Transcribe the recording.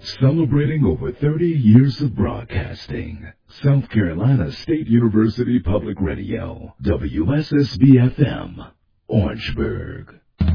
Celebrating over 30 years of broadcasting. South Carolina State University Public Radio, WSSB-FM, Orangeburg.